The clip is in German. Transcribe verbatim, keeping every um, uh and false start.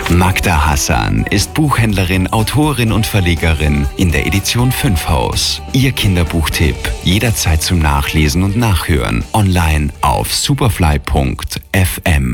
Magda Hassan ist Buchhändlerin, Autorin und Verlegerin in der Edition fünf Haus. Ihr Kinderbuchtipp jederzeit zum Nachlesen und Nachhören online auf superfly punkt f m.